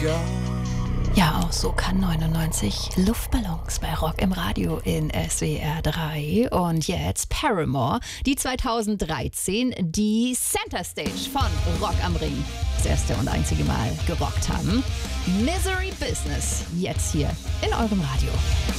Ja, auch so kann 99 Luftballons bei Rock im Radio in SWR 3. Und jetzt Paramore, die 2013 die Center Stage von Rock am Ring das erste und einzige Mal gerockt haben. Misery Business, jetzt hier in eurem Radio.